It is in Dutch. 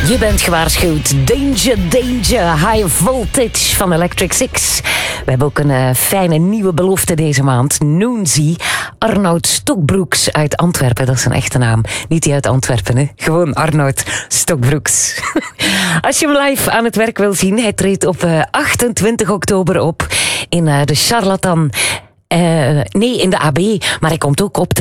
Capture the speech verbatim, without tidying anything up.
Je bent gewaarschuwd. Danger, danger. High voltage van Electric Six. We hebben ook een uh, fijne nieuwe belofte deze maand. Noonzie. Arnoud Stokbroeks uit Antwerpen. Dat is een echte naam. Niet die uit Antwerpen, hè. Gewoon Arnoud Stokbroeks. Als je hem live aan het werk wil zien, hij treedt op uh, achtentwintig oktober op in uh, de Charlatan. Uh, nee, in de A B. Maar hij komt ook op